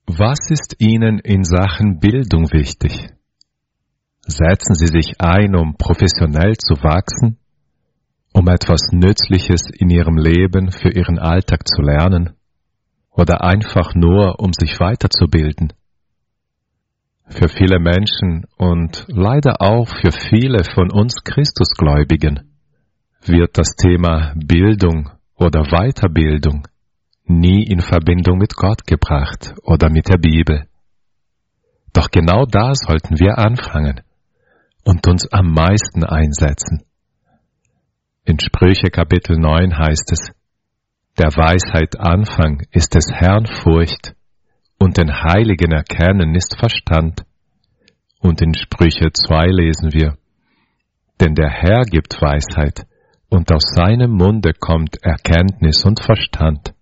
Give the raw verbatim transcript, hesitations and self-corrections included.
Was ist Ihnen in Sachen Bildung wichtig? Setzen Sie sich ein, um professionell zu wachsen, um etwas Nützliches in Ihrem Leben für Ihren Alltag zu lernen oder einfach nur, um sich weiterzubilden? Für viele Menschen und leider auch für viele von uns Christusgläubigen wird das Thema Bildung oder Weiterbildung nie in Verbindung mit Gott gebracht oder mit der Bibel. Doch genau da sollten wir anfangen und uns am meisten einsetzen. In Sprüche Kapitel neun heißt es: Der Weisheit Anfang ist des Herrn Furcht, und den Heiligen Erkennen ist Verstand. Und in Sprüche zwei lesen wir: Denn der Herr gibt Weisheit, und aus seinem Munde kommt Erkenntnis und Verstand.